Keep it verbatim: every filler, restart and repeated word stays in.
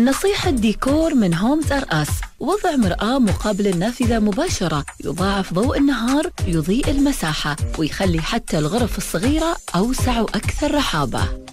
نصيحة ديكور من هومز ار اس: وضع مرآة مقابل النافذة مباشرة، يضاعف ضوء النهار، يضيء المساحة، ويخلي حتى الغرف الصغيرة أوسع وأكثر رحابة.